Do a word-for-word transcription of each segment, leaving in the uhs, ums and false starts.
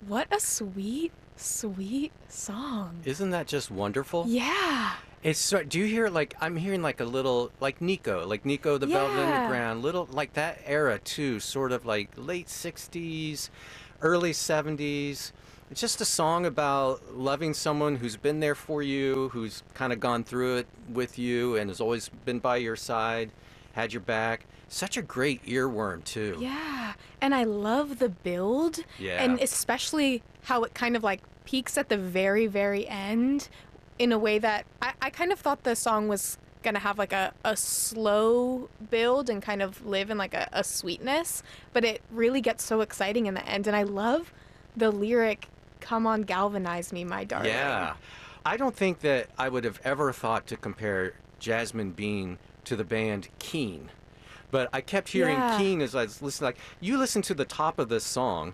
What a sweet, sweet song. Isn't that just wonderful? Yeah. It's so, do you hear like I'm hearing like a little like Nico, like Nico the Velvet Yeah. Underground, little like that era too, sort of like late sixties, early seventies. It's just a song about loving someone who's been there for you, who's kind of gone through it with you and has always been by your side, had your back. Such a great earworm too. Yeah. And I love the build. Yeah. And especially how it kind of like peaks at the very, very end in a way that I, I kind of thought the song was gonna have like a, a slow build and kind of live in like a, a sweetness, but it really gets so exciting in the end. And I love the lyric, "Come on, galvanize me, my darling." Yeah. I don't think that I would have ever thought to compare Jasmine Bean to the band Keane. But I kept hearing Yeah. Keane as I was listening. Like, you listen to the top of this song.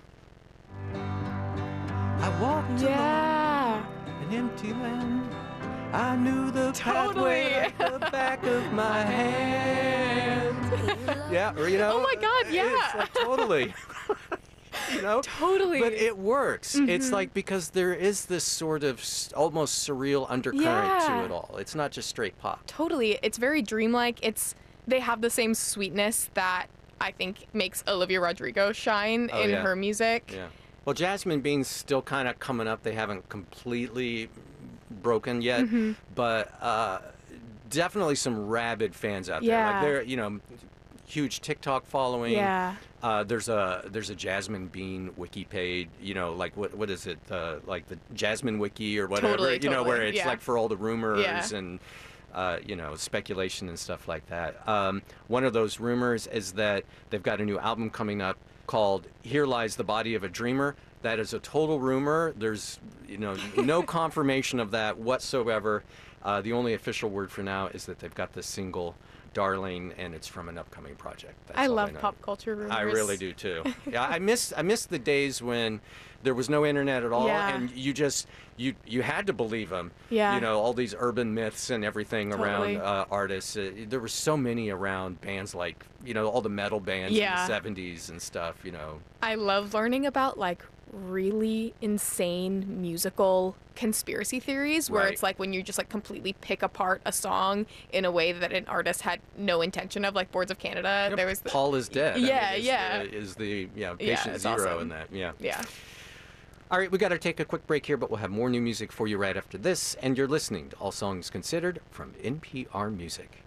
I walked Yeah. along an empty land. I knew the Totally. pathway like the back of my hand. Yeah, or you know. Oh my God, yeah. It's like totally. You know? Totally. But it works. It's Mhm. like because there is this sort of s- almost surreal undercurrent Yeah. to it all. It's not just straight pop. Totally. It's very dreamlike. It's they have the same sweetness that I think makes Olivia Rodrigo shine Oh, in yeah. her music. Yeah. Well, Jasmine Bean's still kind of coming up. They haven't completely broken yet, Mhm. but uh, definitely some rabid fans out there. Like Yeah. they're, you know, huge TikTok following. Yeah. Uh, there's a there's a Jasmine Bean wiki page. You know, like what what is it? Uh, like the Jasmine Wiki or whatever. Totally, you know, where totally, it's yeah. like for all the rumors Yeah. and. Uh, you know, speculation and stuff like that. Um, one of those rumors is that they've got a new album coming up called "Here Lies the Body of a Dreamer." That is a total rumor. There's, you know, no confirmation of that whatsoever. Uh, the only official word for now is that they've got this single, "Darling," and it's from an upcoming project. That's I all love know. pop culture rumors. I really do too. Yeah, I miss I miss the days when there was no internet at all, Yeah. and you just you you had to believe them. Yeah. You know, all these urban myths and everything Totally. around uh, artists. Uh, there were so many around bands like, you know, all the metal bands Yeah. in the seventies and stuff. You know. I love learning about like really insane musical conspiracy theories where Right. it's like when you just like completely pick apart a song in a way that an artist had no intention of, like Boards of Canada. Yep, There was the, Paul is dead. I mean, Yeah, is yeah. The, is the yeah Yeah, patient it's zero awesome. in that? Yeah. yeah. All right, we got to take a quick break here, but we'll have more new music for you right after this. And you're listening to All Songs Considered from N P R Music.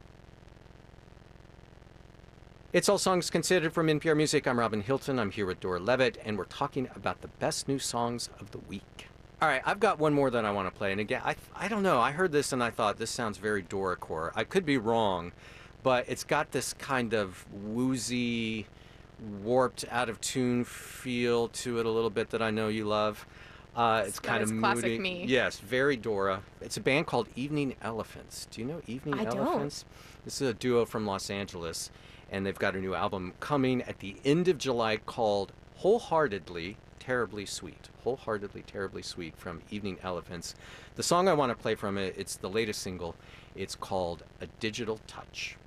It's All Songs Considered from N P R Music. I'm Robin Hilton. I'm here with Dora Levitt, and we're talking about the best new songs of the week. All right, I've got one more that I want to play. And again, I, I don't know. I heard this and I thought this sounds very Dora-core. I could be wrong, but it's got this kind of woozy, warped, out of tune feel to it a little bit that I know you love. Uh, it's That kind of is classic moody. me. Yes, very Dora. It's a band called Evening Elephants. Do you know Evening I don't. Elephants? This is a duo from Los Angeles, and they've got a new album coming at the end of July called Wholeheartedly Terribly Sweet. Wholeheartedly Terribly Sweet from Evening Elephants. The song I want to play from it, it's the latest single. It's called A Digital Touch.